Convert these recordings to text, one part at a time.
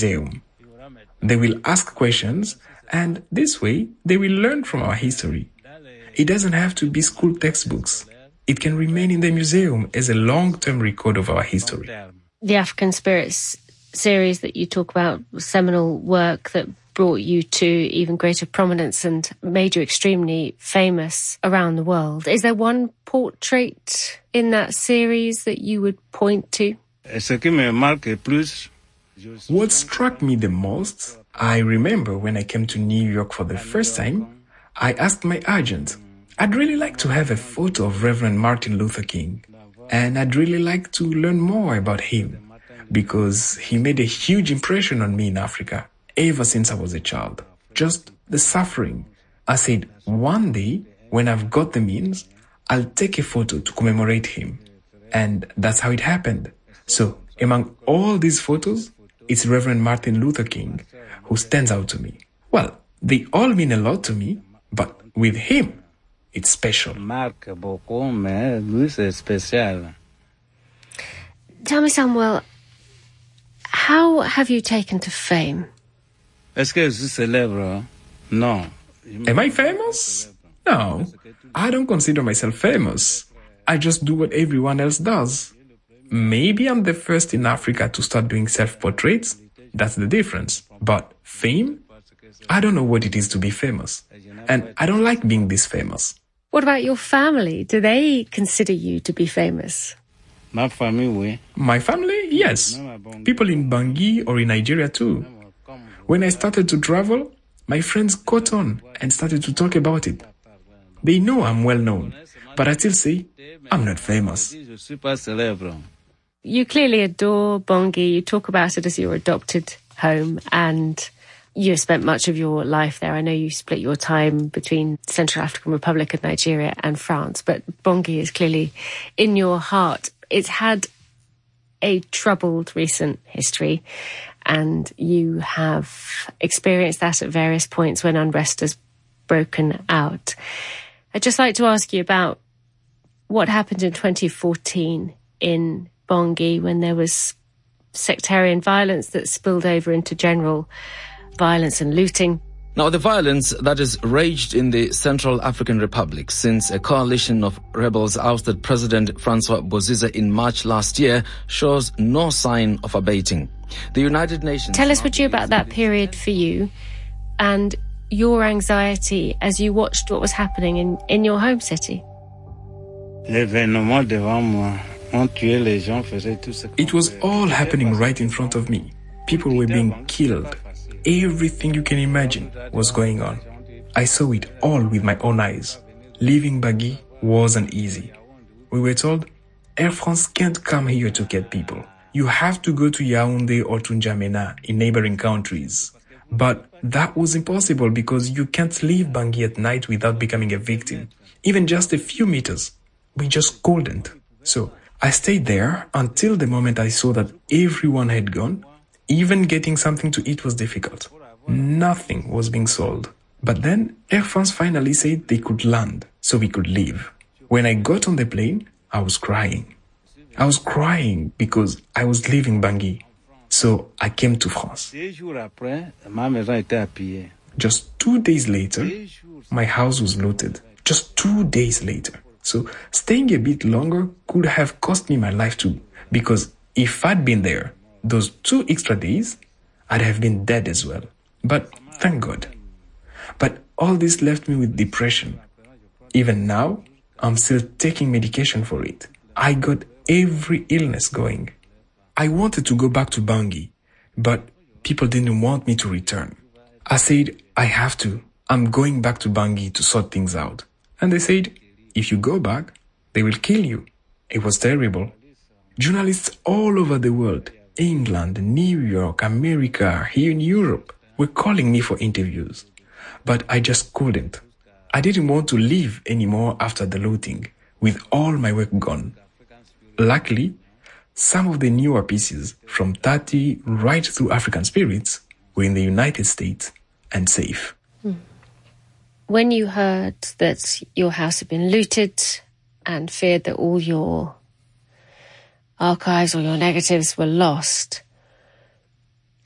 museum. They will ask questions, and this way they will learn from our history. It doesn't have to be school textbooks. It can remain in the museum as a long-term record of our history. The African Spirits series that you talk about, seminal work that brought you to even greater prominence and made you extremely famous around the world. Is there one portrait in that series that you would point to? What struck me the most, I remember when I came to New York for the first time, I asked my agent, I'd really like to have a photo of Reverend Martin Luther King, and I'd really like to learn more about him, because he made a huge impression on me in Africa, ever since I was a child. Just the suffering. I said, one day, when I've got the means, I'll take a photo to commemorate him. And that's how it happened. So, among all these photos, it's Reverend Martin Luther King who stands out to me. Well, they all mean a lot to me, but with him, it's special. Tell me, Samuel, how have you taken to fame? No. Am I famous? No, I don't consider myself famous. I just do what everyone else does. Maybe I'm the first in Africa to start doing self-portraits. That's the difference. But fame? I don't know what it is to be famous. And I don't like being this famous. What about your family? Do they consider you to be famous? My family, yes. People in Bangui or in Nigeria too. When I started to travel, my friends caught on and started to talk about it. They know I'm well known, but I still say I'm not famous. You clearly adore Bangui. You talk about it as your adopted home, and you spent much of your life there. I know you split your time between Central African Republic and Nigeria and France, but Bangui is clearly in your heart. It's had a troubled recent history, and you have experienced that at various points when unrest has broken out. I'd just like to ask you about what happened in 2014 in Bangui when there was sectarian violence that spilled over into general violence and looting. Now, the violence that has raged in the Central African Republic since a coalition of rebels ousted President Francois Bozizé in March last year shows no sign of abating. The United Nations... Tell us, would you, about that period for you and your anxiety as you watched what was happening in your home city? It was all happening right in front of me. People were being killed. Everything you can imagine was going on. I saw it all with my own eyes. Leaving Bangui wasn't easy. We were told, Air France can't come here to get people. You have to go to Yaoundé or to N'Djamena in neighboring countries. But that was impossible because you can't leave Bangui at night without becoming a victim. Even just a few meters. We just couldn't. So I stayed there until the moment I saw that everyone had gone. Even getting something to eat was difficult. Nothing was being sold. But then Air France finally said they could land, so we could leave. When I got on the plane, I was crying. I was crying because I was leaving Bangui. So I came to France. Just 2 days later, my house was looted. Just 2 days later. So staying a bit longer could have cost me my life too. Because if I'd been there, those 2 extra days, I'd have been dead as well. But thank God. But all this left me with depression. Even now, I'm still taking medication for it. I got every illness going. I wanted to go back to Bangui, but people didn't want me to return. I said, I have to. I'm going back to Bangui to sort things out. And they said, if you go back, they will kill you. It was terrible. Journalists all over the world, England, New York, America, here in Europe, were calling me for interviews. But I just couldn't. I didn't want to leave anymore after the looting, with all my work gone. Luckily, some of the newer pieces, from Tati right through African Spirits, were in the United States and safe. When you heard that your house had been looted and feared that all your archives or your negatives were lost,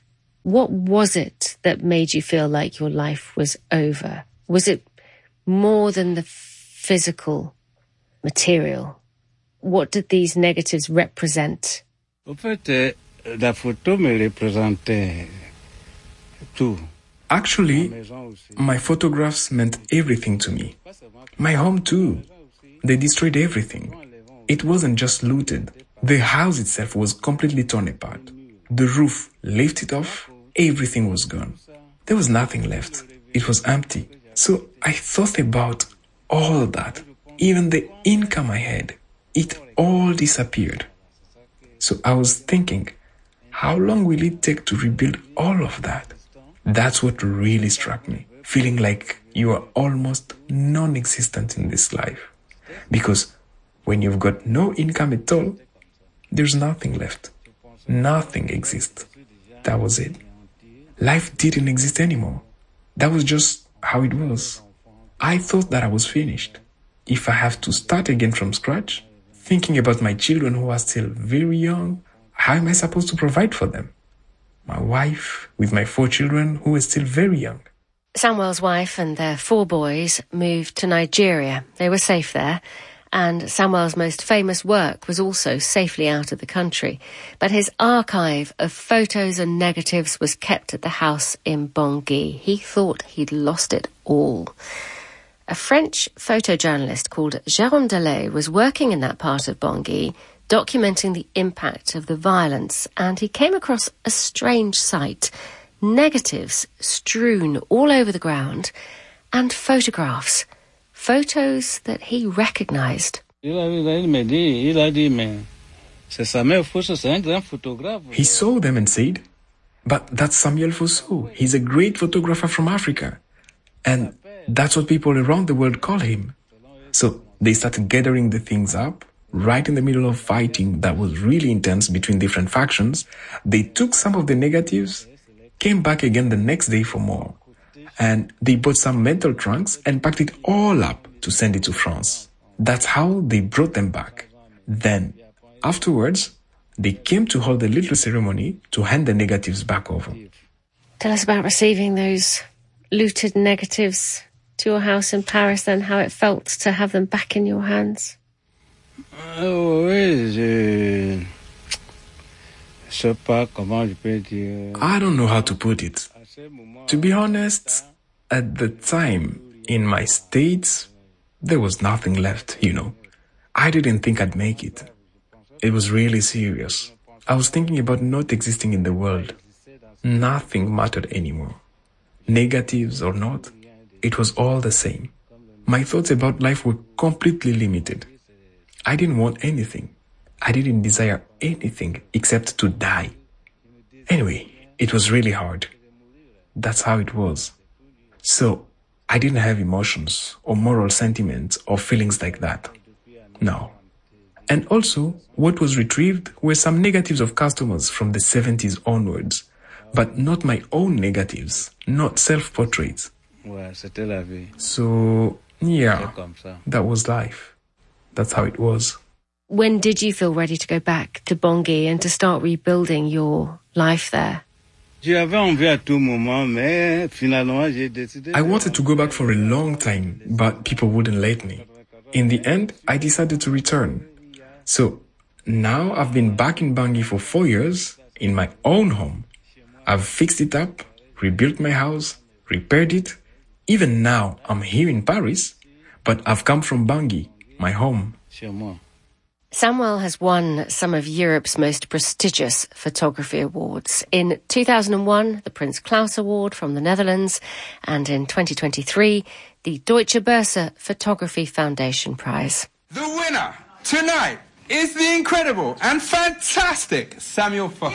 What was it that made you feel like your life was over? Was it more than the physical material? What did these negatives represent? En fait, la photo me représentait tout. Actually, my photographs meant everything to me. My home too. They destroyed everything. It wasn't just looted. The house itself was completely torn apart. The roof lifted off. Everything was gone. There was nothing left. It was empty. So I thought about all that. Even the income I had. It all disappeared. So I was thinking, how long will it take to rebuild all of that? That's what really struck me. Feeling like you are almost non-existent in this life. Because when you've got no income at all, there's nothing left. Nothing exists. That was it. Life didn't exist anymore. That was just how it was. I thought that I was finished. If I have to start again from scratch, thinking about my children who are still very young, how am I supposed to provide for them? My wife, with my 4 children who are still very young. Samuel's wife and their 4 boys moved to Nigeria. They were safe there, and Samuel's most famous work was also safely out of the country. But his archive of photos and negatives was kept at the house in Bangui. He thought he'd lost it all. A French photojournalist called Jérôme Delay was working in that part of Bangui, documenting the impact of the violence, and he came across a strange sight. Negatives strewn all over the ground, and photographs. Photos that he recognised. He saw them and said, "But that's Samuel Fosso. He's a great photographer from Africa." And that's what people around the world call him. So they started gathering the things up. Right in the middle of fighting that was really intense between different factions, they took some of the negatives, came back again the next day for more. And they bought some metal trunks and packed it all up to send it to France. That's how they brought them back. Then, afterwards, they came to hold a little ceremony to hand the negatives back over. Tell us about receiving those looted negatives to your house in Paris, then how it felt to have them back in your hands. I don't know how to put it. To be honest, at the time, in my States, there was nothing left, I didn't think I'd make it. It was really serious. I was thinking about not existing in the world. Nothing mattered anymore. Negatives or not, it was all the same. My thoughts about life were completely limited. I didn't want anything. I didn't desire anything except to die. Anyway, it was really hard. That's how it was. So, I didn't have emotions or moral sentiments or feelings like that. No. And also, what was retrieved were some negatives of customers from the 70s onwards, but not my own negatives, not self-portraits. So, yeah, that was life. That's how it was. When did you feel ready to go back to Bangui and to start rebuilding your life there? I wanted to go back for a long time, but people wouldn't let me. In the end, I decided to return. So, now I've been back in Bangui for 4 years, in my own home. I've fixed it up, rebuilt my house, repaired it. Even now, I'm here in Paris, but I've come from Bangui, my home. Samuel has won some of Europe's most prestigious photography awards. In 2001, the Prince Claus Award from the Netherlands, and in 2023, the Deutsche Börse Photography Foundation Prize. The winner tonight is the incredible and fantastic Samuel Fosso.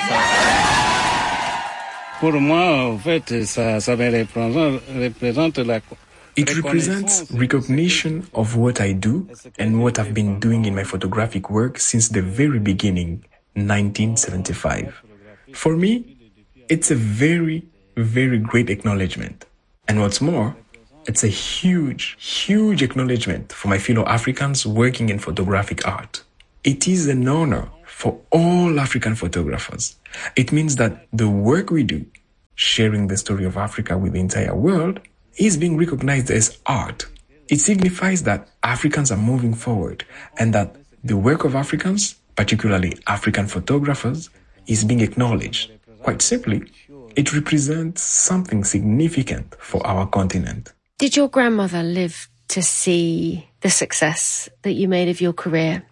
Pour moi, en fait, ça me représente la... It represents recognition of what I do and what I've been doing in my photographic work since the very beginning, 1975. For me, it's a very, very great acknowledgement. And what's more, it's a huge, huge acknowledgement for my fellow Africans working in photographic art. It is an honor for all African photographers. It means that the work we do sharing the story of Africa with the entire world, is being recognized as art. It signifies that Africans are moving forward and that the work of Africans, particularly African photographers, is being acknowledged. Quite simply, it represents something significant for our continent. Did your grandmother live to see the success that you made of your career?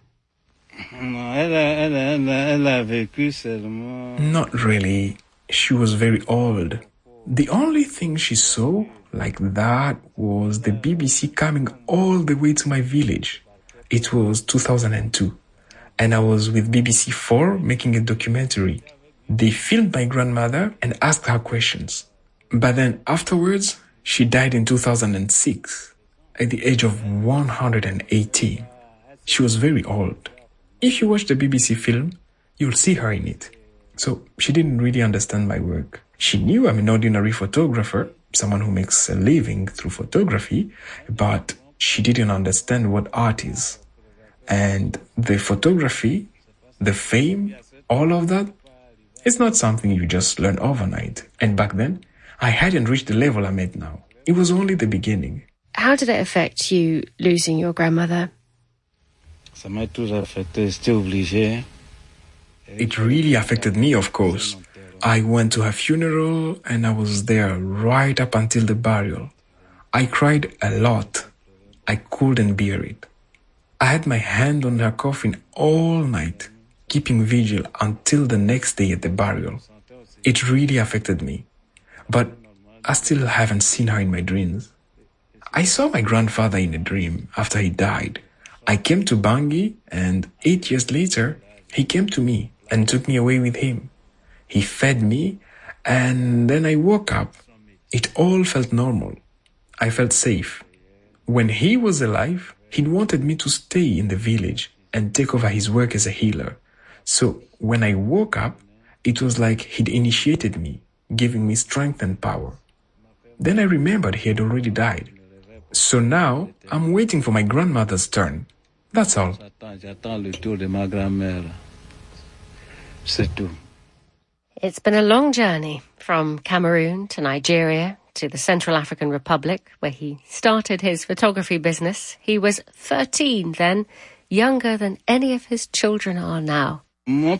Not really. She was very old. The only thing she saw like that was the BBC coming all the way to my village. It was 2002, and I was with BBC 4 making a documentary. They filmed my grandmother and asked her questions. But then afterwards, she died in 2006 at the age of 118. She was very old. If you watch the BBC film, you'll see her in it. So she didn't really understand my work. She knew I'm an ordinary photographer, someone who makes a living through photography, but she didn't understand what art is. And the photography, the fame, all of that, it's not something you just learn overnight. And back then, I hadn't reached the level I'm at now. It was only the beginning. How did it affect you losing your grandmother? It really affected me, of course. I went to her funeral and I was there right up until the burial. I cried a lot. I couldn't bear it. I had my hand on her coffin all night, keeping vigil until the next day at the burial. It really affected me. But I still haven't seen her in my dreams. I saw my grandfather in a dream after he died. I came to Bangui, and 8 years later, he came to me and took me away with him. He fed me, and then I woke up. It all felt normal. I felt safe. When he was alive, he wanted me to stay in the village and take over his work as a healer. So when I woke up, it was like he'd initiated me, giving me strength and power. Then I remembered he had already died. So now I'm waiting for my grandmother's turn. That's all. It's been a long journey from Cameroon to Nigeria to the Central African Republic, where he started his photography business. He was 13 then, younger than any of his children are now. My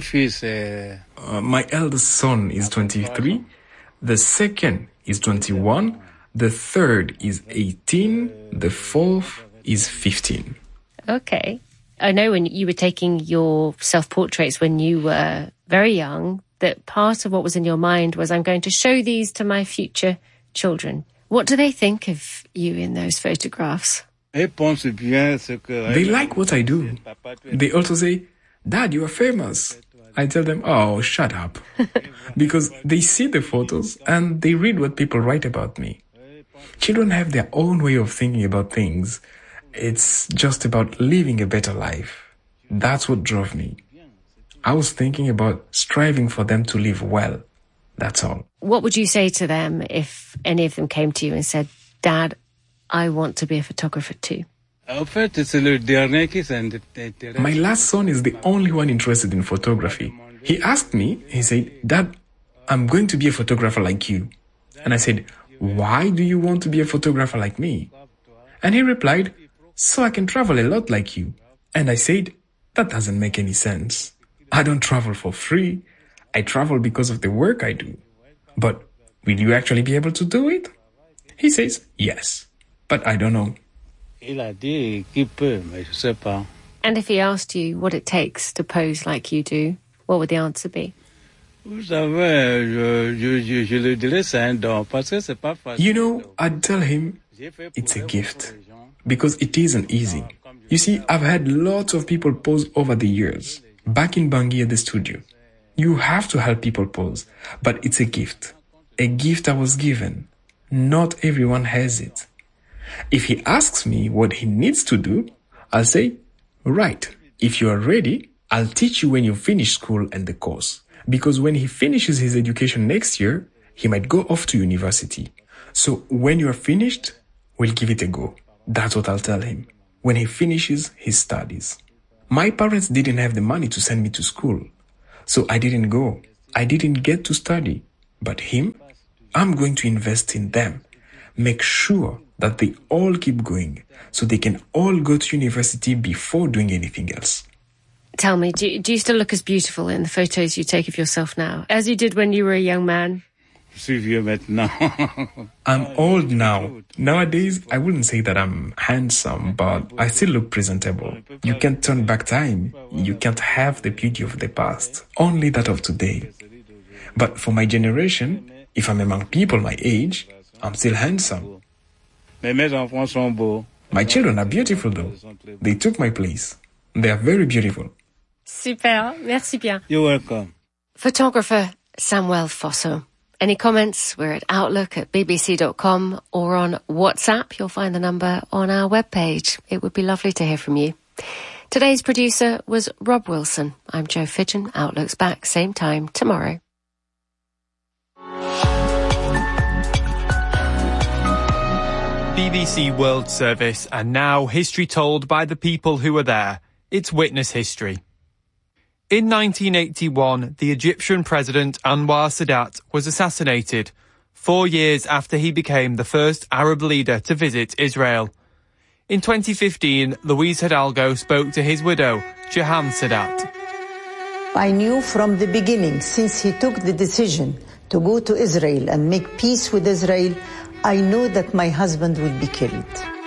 eldest son is 23, the second is 21, the third is 18, the fourth is 15. Okay. I know when you were taking your self-portraits when you were very young, that part of what was in your mind was, I'm going to show these to my future children. What do they think of you in those photographs? They like what I do. They also say, Dad, you are famous. I tell them, oh, shut up. Because they see the photos and they read what people write about me. Children have their own way of thinking about things. It's just about living a better life. That's what drove me. I was thinking about striving for them to live well. That's all. What would you say to them if any of them came to you and said, Dad, I want to be a photographer too? My last son is the only one interested in photography. He asked me, he said, Dad, I'm going to be a photographer like you. And I said, why do you want to be a photographer like me? And he replied, so I can travel a lot like you. And I said, that doesn't make any sense. I don't travel for free. I travel because of the work I do. But will you actually be able to do it? He says, yes, but I don't know. And if he asked you what it takes to pose like you do, what would the answer be? You know, I'd tell him it's a gift, because it isn't easy. You see, I've had lots of people pose over the years, back in Bangui at the studio. You have to help people pose, but it's a gift I was given. Not everyone has it. If he asks me what he needs to do, I'll say, right, if you are ready, I'll teach you when you finish school and the course. Because when he finishes his education next year, he might go off to university. So when you are finished, we'll give it a go. That's what I'll tell him when he finishes his studies. My parents didn't have the money to send me to school, so I didn't go. I didn't get to study. But him, I'm going to invest in them. Make sure that they all keep going so they can all go to university before doing anything else. Tell me, do you still look as beautiful in the photos you take of yourself now as you did when you were a young man? I'm old now. Nowadays, I wouldn't say that I'm handsome, but I still look presentable. You can't turn back time. You can't have the beauty of the past, only that of today. But for my generation, if I'm among people my age, I'm still handsome. My children are beautiful though. They took my place. They are very beautiful. Super, merci bien. You're welcome. Photographer Samuel Fosso. Any comments? We're at outlook@bbc.com or on WhatsApp. You'll find the number on our webpage. It would be lovely to hear from you. Today's producer was Rob Wilson. I'm Jo Fidgen. Outlook's back same time tomorrow. BBC World Service, and now history told by the people who were there. It's Witness History. In 1981, the Egyptian president Anwar Sadat was assassinated, 4 years after he became the first Arab leader to visit Israel. In 2015, Luis Hidalgo spoke to his widow, Jehan Sadat. I knew from the beginning, since he took the decision to go to Israel and make peace with Israel, I knew that my husband would be killed.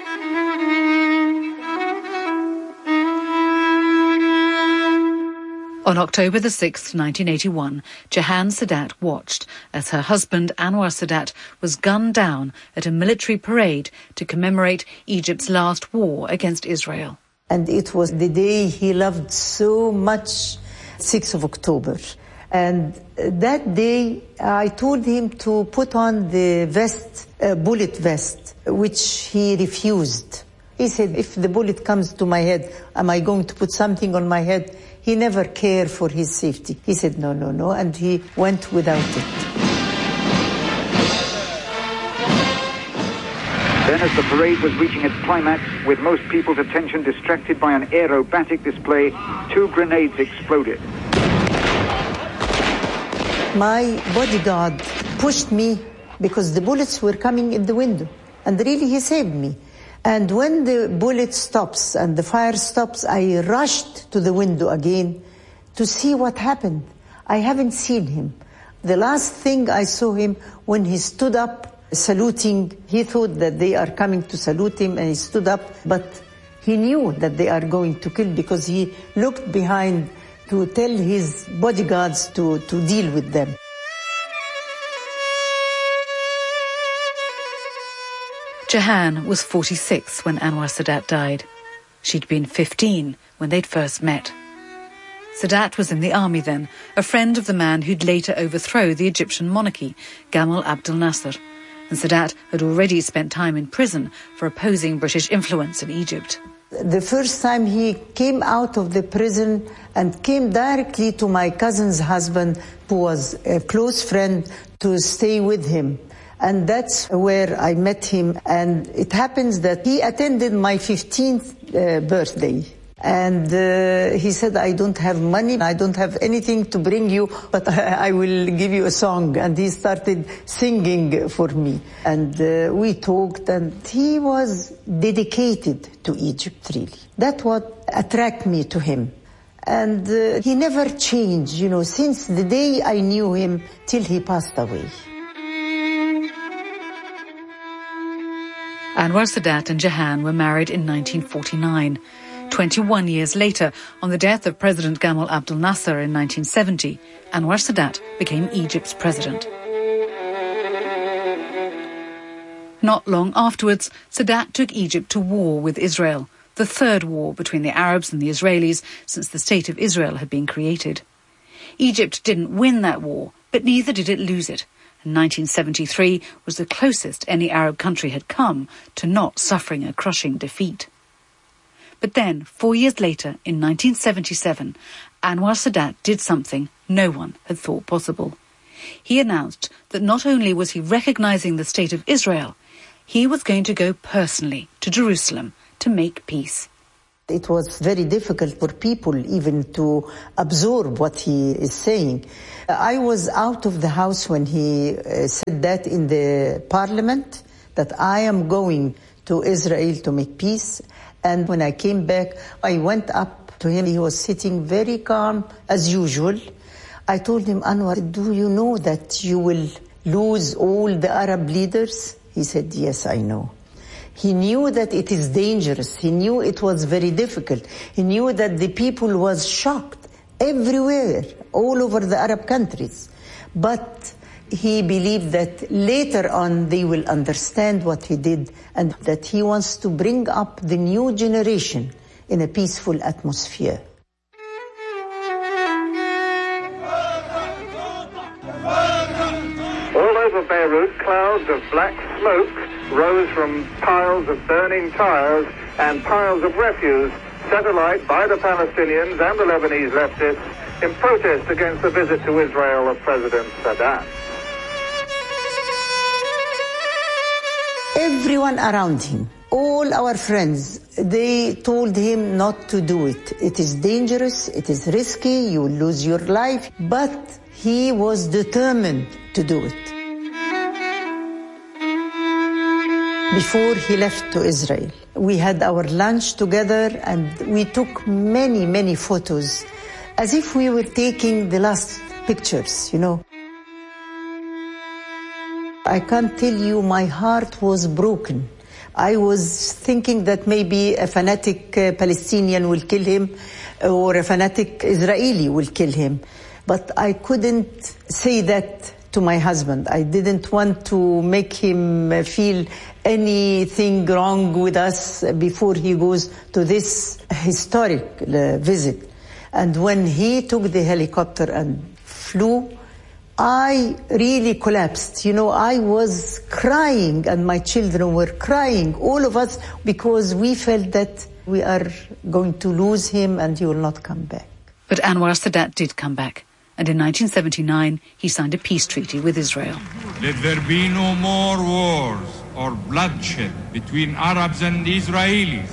On October the 6th, 1981, Jehan Sadat watched as her husband Anwar Sadat was gunned down at a military parade to commemorate Egypt's last war against Israel. And it was the day he loved so much, 6th of October. And that day, I told him to put on the vest, bullet vest, which he refused. He said, if the bullet comes to my head, am I going to put something on my head? He never cared for his safety. He said, no, and he went without it. Then as the parade was reaching its climax, with most people's attention distracted by an aerobatic display, 2 grenades exploded. My bodyguard pushed me because the bullets were coming in the window. And really, he saved me. And when the bullet stops and the fire stops, I rushed to the window again to see what happened. I haven't seen him. The last thing I saw him when he stood up saluting, he thought that they are coming to salute him and he stood up, but he knew that they are going to kill because he looked behind to tell his bodyguards to deal with them. Jehan was 46 when Anwar Sadat died. She'd been 15 when they'd first met. Sadat was in the army then, a friend of the man who'd later overthrow the Egyptian monarchy, Gamal Abdel Nasser. And Sadat had already spent time in prison for opposing British influence in Egypt. The first time he came out of the prison and came directly to my cousin's husband, who was a close friend, to stay with him. And that's where I met him. And it happens that he attended my 15th birthday. And he said, I don't have money, I don't have anything to bring you, but I will give you a song. And he started singing for me. And we talked, and he was dedicated to Egypt, really. That's what attracted me to him. And he never changed, since the day I knew him till he passed away. Anwar Sadat and Jehan were married in 1949. 21 years later, on the death of President Gamal Abdel Nasser in 1970, Anwar Sadat became Egypt's president. Not long afterwards, Sadat took Egypt to war with Israel, the third war between the Arabs and the Israelis since the State of Israel had been created. Egypt didn't win that war, but neither did it lose it. 1973 was the closest any Arab country had come to not suffering a crushing defeat. But then, 4 years later, in 1977, Anwar Sadat did something no one had thought possible. He announced that not only was he recognizing the State of Israel, he was going to go personally to Jerusalem to make peace. It was very difficult for people even to absorb what he is saying. I was out of the house when he said that in the parliament, that I am going to Israel to make peace. And when I came back, I went up to him. He was sitting very calm as usual. I told him, Anwar, do you know that you will lose all the Arab leaders? He said, yes, I know. He knew that it is dangerous. He knew it was very difficult. He knew that the people was shocked everywhere, all over the Arab countries. But he believed that later on they will understand what he did and that he wants to bring up the new generation in a peaceful atmosphere. All over Beirut, clouds of black smoke rose from piles of burning tires and piles of refuse set alight by the Palestinians and the Lebanese leftists in protest against the visit to Israel of President Sadat. Everyone around him, all our friends, they told him not to do it. It is dangerous, it is risky, you will lose your life. But he was determined to do it. Before he left to Israel, we had our lunch together and we took many, many photos as if we were taking the last pictures, you know. I can't tell you, my heart was broken. I was thinking that maybe a fanatic Palestinian will kill him or a fanatic Israeli will kill him. But I couldn't say that to my husband. I didn't want to make him feel anything wrong with us before he goes to this historic visit. And when he took the helicopter and flew, I really collapsed. You know, I was crying and my children were crying, all of us, because we felt that we are going to lose him and he will not come back. But Anwar Sadat did come back. And in 1979, he signed a peace treaty with Israel. Let there be no more wars or bloodshed between Arabs and Israelis.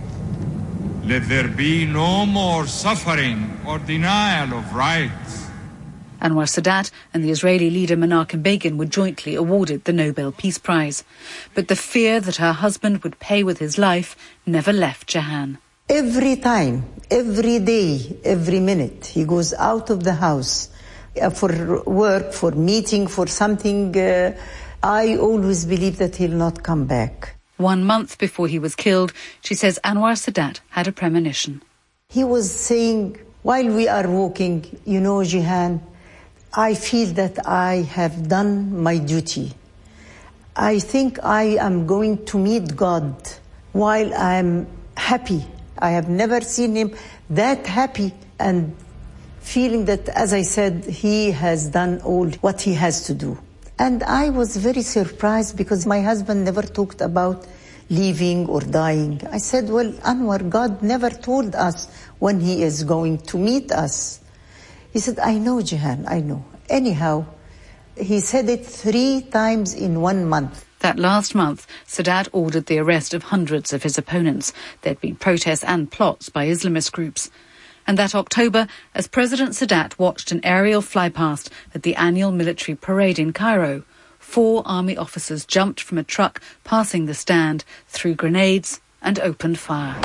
Let there be no more suffering or denial of rights. Anwar Sadat and the Israeli leader Menachem Begin were jointly awarded the Nobel Peace Prize. But the fear that her husband would pay with his life never left Jehan. Every time, every day, every minute, he goes out of the house for work, for meeting, for something. I always believe that he'll not come back. 1 month before he was killed, she says Anwar Sadat had a premonition. He was saying, while we are walking, you know, Jehan, I feel that I have done my duty. I think I am going to meet God while I'm happy. I have never seen him that happy and feeling that, as I said, he has done all what he has to do. And I was very surprised because my husband never talked about leaving or dying. I said, well, Anwar, God never told us when he is going to meet us. He said, I know, Jehan, I know. Anyhow, he said it 3 times in 1 month. That last month, Sadat ordered the arrest of hundreds of his opponents. There'd been protests and plots by Islamist groups. And that October, as President Sadat watched an aerial flypast at the annual military parade in Cairo, 4 army officers jumped from a truck passing the stand, threw grenades and opened fire.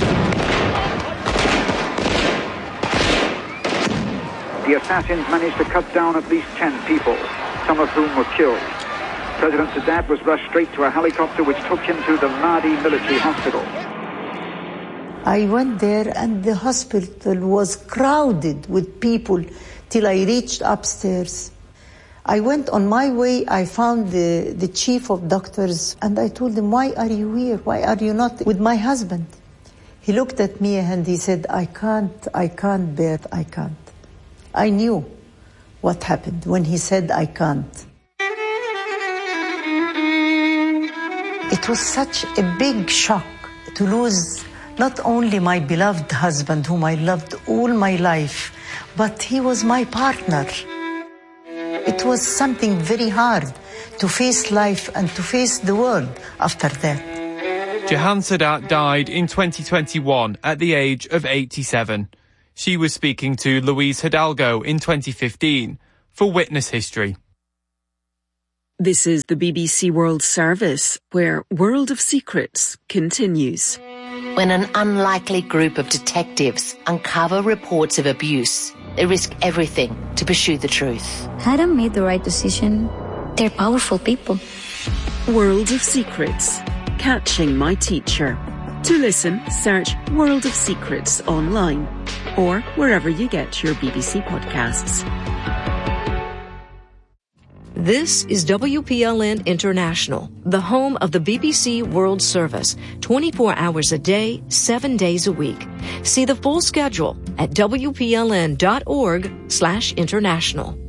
The assassins managed to cut down at least 10 people, some of whom were killed. President Sadat was rushed straight to a helicopter which took him to the Mahdi military hospital. I went there and the hospital was crowded with people till I reached upstairs. I went on my way, I found the chief of doctors and I told him, why are you here? Why are you not with my husband? He looked at me and he said, I can't bear it, I can't. I knew what happened when he said, I can't. It was such a big shock to lose not only my beloved husband, whom I loved all my life, but he was my partner. It was something very hard to face life and to face the world after that. Jahan Sadat died in 2021 at the age of 87. She was speaking to Luis Hidalgo in 2015 for Witness History. This is the BBC World Service, where World of Secrets continues. When an unlikely group of detectives uncover reports of abuse, they risk everything to pursue the truth. Adam made the right decision. They're powerful people. World of Secrets. Catching My Teacher. To listen, search World of Secrets online or wherever you get your BBC podcasts. This is WPLN International, the home of the BBC World Service, 24 hours a day, 7 days a week. See the full schedule at wpln.org/international.